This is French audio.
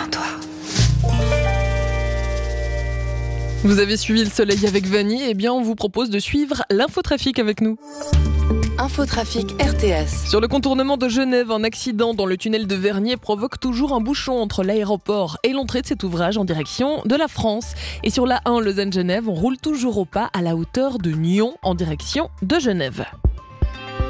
en toi. Vous avez suivi le soleil avec Vanny, eh bien on vous propose de suivre l'infotrafic avec nous. Infotrafic RTS. Sur le contournement de Genève, un accident dans le tunnel de Vernier provoque toujours un bouchon entre l'aéroport et l'entrée de cet ouvrage en direction de la France. Et sur la 1 Lausanne-Genève, on roule toujours au pas à la hauteur de Nyon en direction de Genève.